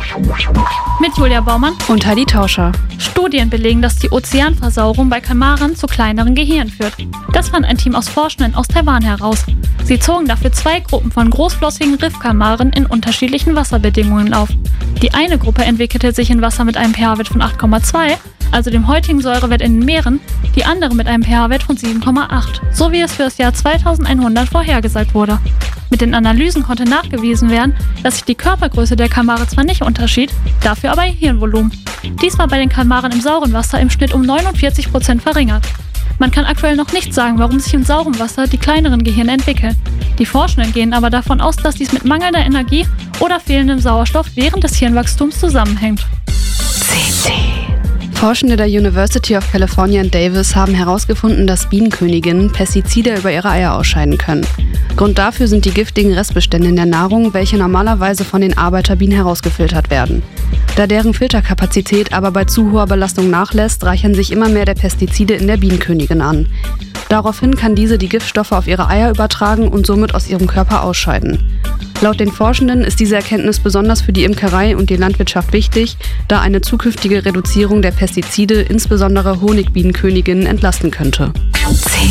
Mit Julia Baumann und Heidi Tauscher. Studien belegen, dass die Ozeanversauerung bei Kalmaren zu kleineren Gehirnen führt. Das fand ein Team aus Forschenden aus Taiwan heraus. Sie zogen dafür 2 Gruppen von großflossigen Riffkalmaren in unterschiedlichen Wasserbedingungen auf. Die eine Gruppe entwickelte sich in Wasser mit einem pH-Wert von 8,2, also dem heutigen Säurewert in den Meeren, die andere mit einem pH-Wert von 7,8, so wie es für das Jahr 2100 vorhergesagt wurde. Mit den Analysen konnte nachgewiesen werden, dass sich die Körpergröße der Kalmare zwar nicht unterschied, dafür aber ihr Hirnvolumen. Dies war bei den Kalmaren im sauren Wasser im Schnitt um 49% verringert. Man kann aktuell noch nicht sagen, warum sich im sauren Wasser die kleineren Gehirne entwickeln. Die Forschenden gehen aber davon aus, dass dies mit mangelnder Energie oder fehlendem Sauerstoff während des Hirnwachstums zusammenhängt. Forschende der University of California in Davis haben herausgefunden, dass Bienenköniginnen Pestizide über ihre Eier ausscheiden können. Grund dafür sind die giftigen Restbestände in der Nahrung, welche normalerweise von den Arbeiterbienen herausgefiltert werden. Da deren Filterkapazität aber bei zu hoher Belastung nachlässt, reichern sich immer mehr der Pestizide in der Bienenkönigin an. Daraufhin kann diese die Giftstoffe auf ihre Eier übertragen und somit aus ihrem Körper ausscheiden. Laut den Forschenden ist diese Erkenntnis besonders für die Imkerei und die Landwirtschaft wichtig, da eine zukünftige Reduzierung der Pestizide insbesondere Honigbienenköniginnen entlasten könnte.